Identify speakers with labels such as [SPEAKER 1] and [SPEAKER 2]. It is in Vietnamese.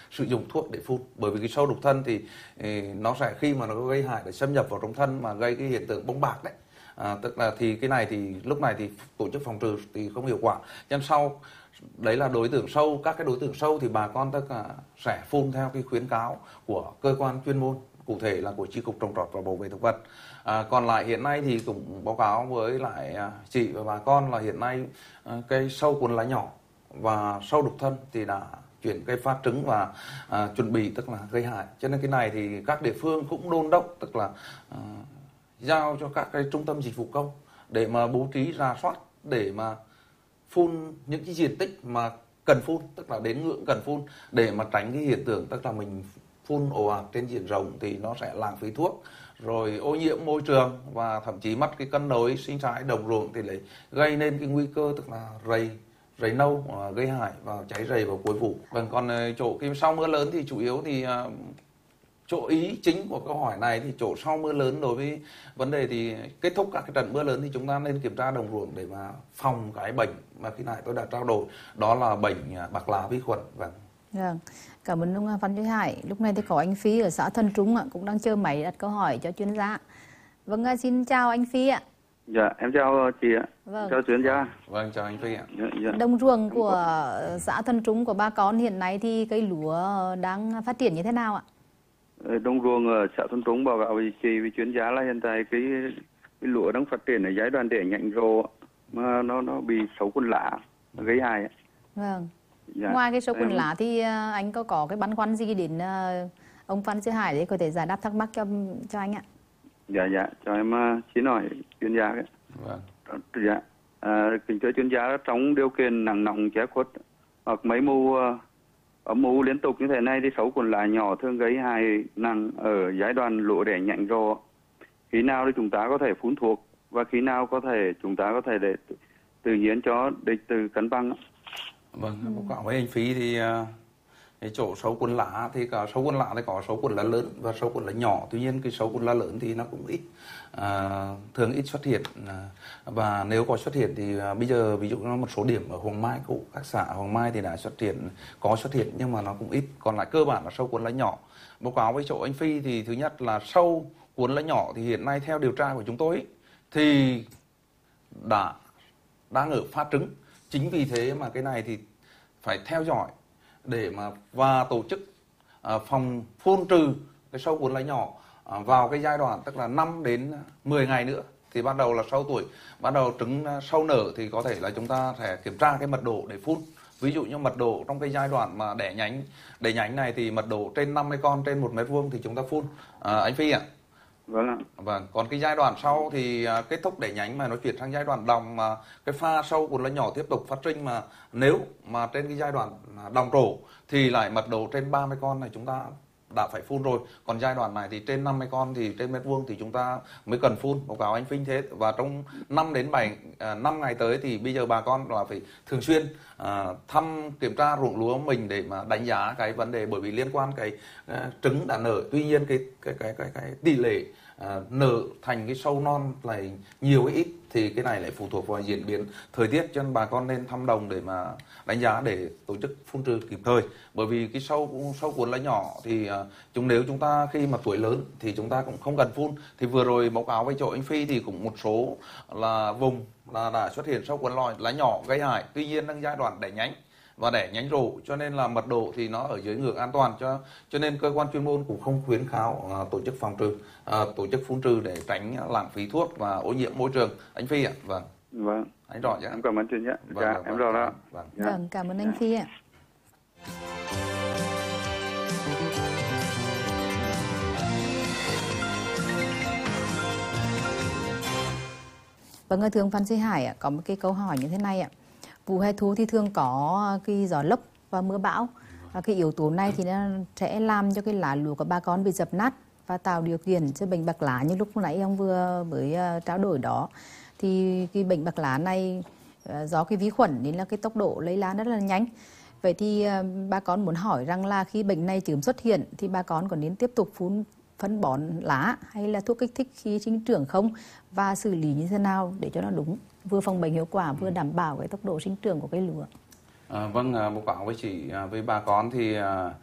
[SPEAKER 1] sử dụng thuốc để phun, bởi vì cái sâu đục thân thì nó sẽ khi mà nó gây hại để xâm nhập vào trong thân mà gây cái hiện tượng bong bạc đấy. Tức là thì cái này thì lúc này thì tổ chức phòng trừ thì không hiệu quả. Cho nên sau đấy là đối tượng sâu, các cái đối tượng sâu thì bà con tất cả sẽ phun theo cái khuyến cáo của cơ quan chuyên môn, cụ thể là của Chi cục Trồng trọt và Bảo vệ thực vật. Còn lại hiện nay thì cũng báo cáo với lại chị và bà con là hiện nay cây sâu cuốn lá nhỏ và sâu đục thân thì đã chuyển cây phát trứng và chuẩn bị tức là gây hại. Cho nên cái này thì các địa phương cũng đôn đốc, tức là giao cho các cái trung tâm dịch vụ công để mà bố trí rà soát để mà phun những cái diện tích mà cần phun, tức là đến ngưỡng cần phun, để mà tránh cái hiện tượng tức là mình phun ồ ạt trên diện rộng thì nó sẽ lãng phí thuốc, rồi ô nhiễm môi trường và thậm chí mất cái cân đối sinh thái đồng ruộng thì lại gây nên cái nguy cơ tức là rầy nâu gây hại và cháy rầy vào cuối vụ. Vâng, còn chỗ cái sau mưa lớn thì chủ yếu thì chỗ ý chính của câu hỏi này thì chỗ sau mưa lớn, đối với vấn đề thì kết thúc các cái trận mưa lớn thì chúng ta nên kiểm tra đồng ruộng để mà phòng cái bệnh mà khi nãy tôi đã trao đổi, đó là bệnh bạc lá vi khuẩn. Vâng.
[SPEAKER 2] Vâng, cảm ơn ông Phan Duy Hải. Lúc này thì có anh Phi ở xã Thân Trung cũng đang chờ máy đặt câu hỏi cho chuyên gia. Vâng, xin chào anh Phi ạ.
[SPEAKER 3] Dạ, em chào chị ạ.
[SPEAKER 2] Vâng.
[SPEAKER 3] Chào chuyên gia.
[SPEAKER 1] Vâng, chào anh Phi ạ.
[SPEAKER 3] Dạ.
[SPEAKER 2] Đồng ruộng của xã Thân Trung của bà con hiện nay thì cây lúa đang phát triển như thế nào ạ?
[SPEAKER 3] Đồng ruộng ở xã Thân Trung báo cáo với chị, với chuyên gia là hiện tại cái lúa đang phát triển ở giai đoạn để nhánh rộ mà nó bị sâu cuốn lá gây hại.
[SPEAKER 2] Vâng.
[SPEAKER 3] Dạ.
[SPEAKER 2] Ngoài cái sâu cuốn lá thì anh có cái băn khoăn gì đến ông Phan Duy Hải để có thể giải đáp thắc mắc cho anh ạ?
[SPEAKER 3] Dạ, cho em xin hỏi chuyên gia.
[SPEAKER 1] Vâng.
[SPEAKER 3] Dạ. Kính thưa chuyên gia, trong điều kiện nắng nóng che khuất hoặc mấy mùa âm u liên tục như thế này thì sâu cuốn lá nhỏ thường gây hại nặng ở giai đoạn lúa đẻ nhánh rộ. Khi nào thì chúng ta có thể phun thuốc và khi nào chúng ta có thể để tự nhiên cho địch từ cân bằng?
[SPEAKER 1] Vâng, báo cáo với anh Phi thì cái chỗ sâu cuốn lá thì cả sâu cuốn lá thì có sâu cuốn lá lớn và sâu cuốn lá nhỏ. Tuy nhiên cái sâu cuốn lá lớn thì nó cũng ít, thường ít xuất hiện, và nếu có xuất hiện thì bây giờ ví dụ như một số điểm ở Hoàng Mai, các xã Hoàng Mai thì đã có xuất hiện nhưng mà nó cũng ít. Còn lại cơ bản là sâu cuốn lá nhỏ. Báo cáo với chỗ anh Phi thì thứ nhất là sâu cuốn lá nhỏ thì hiện nay theo điều tra của chúng tôi thì đang ở phát trứng. Chính vì thế mà cái này thì phải theo dõi để mà và tổ chức phòng phun trừ cái sâu cuốn lá nhỏ vào cái giai đoạn tức là 5 đến 10 ngày nữa thì bắt đầu là sau tuổi, bắt đầu trứng sâu nở thì có thể là chúng ta sẽ kiểm tra cái mật độ để phun. Ví dụ như mật độ trong cái giai đoạn mà đẻ nhánh này thì mật độ trên 50 con trên 1 mét vuông thì chúng ta phun. Anh Phi ạ.
[SPEAKER 3] Vâng ạ.
[SPEAKER 1] Vâng, còn cái giai đoạn sau thì kết thúc đẻ nhánh mà nó chuyển sang giai đoạn đồng mà cái pha sâu cuốn lá nhỏ tiếp tục phát sinh, mà nếu mà trên cái giai đoạn đồng trổ thì lại mật độ trên 30 con này chúng ta đã phải phun rồi. Còn giai đoạn này thì trên 50 con thì trên mét vuông thì chúng ta mới cần phun. Báo cáo anh Vinh thế. Và trong 5 đến 5 ngày tới thì bây giờ bà con là phải thường xuyên thăm kiểm tra ruộng lúa mình để mà đánh giá cái vấn đề, bởi vì liên quan cái trứng đã nở. Tuy nhiên cái tỷ lệ nở thành cái sâu non lại nhiều hay ít thì cái này lại phụ thuộc vào diễn biến thời tiết, cho nên bà con nên thăm đồng để mà đánh giá để tổ chức phun trừ kịp thời. Bởi vì cái sâu cuốn lá nhỏ thì nếu chúng ta khi mà tuổi lớn thì chúng ta cũng không cần phun. Thì vừa rồi báo cáo với chỗ anh Phi thì cũng một số là vùng là đã xuất hiện sâu cuốn lá nhỏ gây hại, tuy nhiên đang giai đoạn đẻ nhánh và đẻ nhánh rộ, cho nên là mật độ thì nó ở dưới ngưỡng an toàn, cho nên cơ quan chuyên môn cũng không khuyến cáo tổ chức phòng trừ, tổ chức phun trừ để tránh lãng phí thuốc và ô nhiễm môi trường. Anh Phi ạ.
[SPEAKER 3] Vâng,
[SPEAKER 1] anh rõ chứ?
[SPEAKER 3] Em cảm ơn chuyên gia. Em rõ đó.
[SPEAKER 2] Vâng, cảm ơn anh Phi ạ. Vâng, thưa ông Phan Duy Hải ạ, có một cái câu hỏi như thế này ạ. Vụ hè thu thì thường có cái gió lốc và mưa bão, và cái yếu tố này thì nó sẽ làm cho cái lá lúa của bà con bị dập nát và tạo điều kiện cho bệnh bạc lá như lúc nãy ông vừa mới trao đổi đó. Thì cái bệnh bạc lá này do cái vi khuẩn nên là cái tốc độ lây lan rất là nhanh. Vậy thì bà con muốn hỏi rằng là khi bệnh này chớm xuất hiện thì bà con có nên tiếp tục phun phân bón lá hay là thuốc kích thích khi sinh trưởng không, và xử lý như thế nào để cho nó đúng, vừa phòng bệnh hiệu quả vừa đảm bảo cái tốc độ sinh trưởng của cây lúa?
[SPEAKER 1] Vâng, báo cáo với chị, với bà con thì